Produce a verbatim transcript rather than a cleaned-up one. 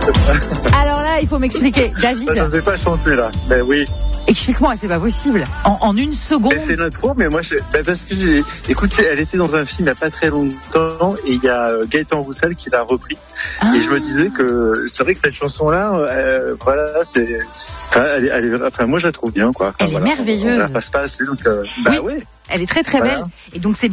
Alors là, il faut m'expliquer. David. Ça ne fait pas chanter là. Ben oui. Explique-moi, c'est pas possible. En, en une seconde. Ben, c'est l'intro, mais moi, je... ben, parce que j'ai. Écoute, elle était dans un film il n'y a pas très longtemps et il y a Gaëtan Roussel qui l'a repris. Ah. Et je me disais que c'est vrai que cette chanson-là, euh, voilà, c'est. Enfin, elle est, elle est... enfin, moi, je la trouve bien, quoi. Enfin, elle voilà. est merveilleuse. Ça passe pas assez, donc. Euh... Bah oui. ouais. Elle est très très voilà. belle. Et donc c'est